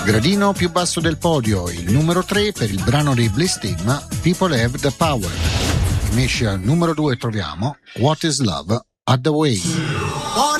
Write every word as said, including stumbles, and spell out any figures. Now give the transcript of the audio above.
Gradino più basso del podio, il numero tre per il brano dei Bliss Team, People Have the Power. Invece al numero due troviamo What is Love at the Way.